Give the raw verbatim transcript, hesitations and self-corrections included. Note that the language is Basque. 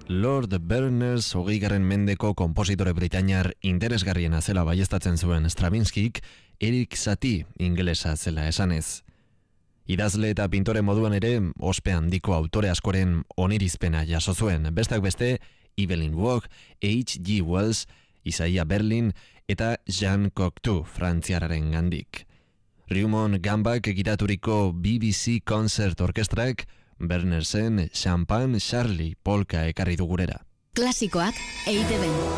Lord Berners hogeigarren mendeko konpositore britainiar interesgarriena zela baieztatzen zuen Stravinskik, Erik Satie ingelesa zela esanez. Idazle eta pintore moduan ere, ospe handiko autore askoren onirizpena jaso zuen, besteak beste, Evelyn Waugh, H G Wells, Isaiah Berlin eta Jean Cocteau frantziararen gandik. Riumon Gambak egitaturiko B B C Concert Orkestrak Bernersen Champagne Charlie polka ekarri du gurera. Klasikoak E I Te Be.